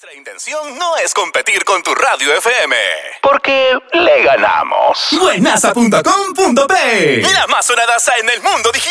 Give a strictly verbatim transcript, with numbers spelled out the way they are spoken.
Nuestra intención no es competir con tu radio F M, porque le ganamos. Buenaza punto com punto pe, la más sonada en el mundo digital.